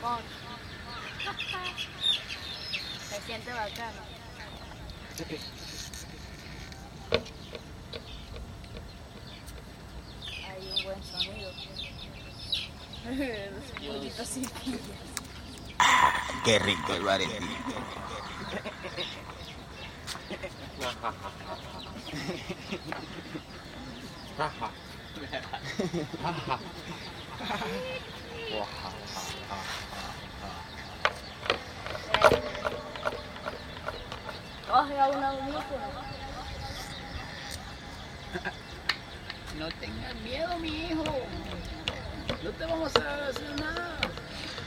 Con... Se siente bacano. Hay un buen sonido. Los pollitos sin pillas. Qué rico el Valentín. Coge a un audífono. No tengas miedo, mi hijo. No te vamos a hacer nada.